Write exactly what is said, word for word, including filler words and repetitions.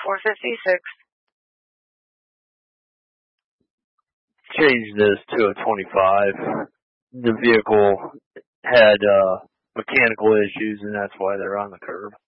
four fifty-six. Change this to a twenty-five. The vehicle had uh, mechanical issues, and that's why they're on the curb.